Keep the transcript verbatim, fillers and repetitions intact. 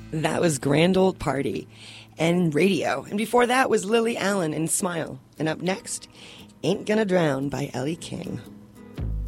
That was Grand Old Party and Radio. And before that was Lily Allen and Smile. And up next, Ain't Gonna Drown by Ellie King.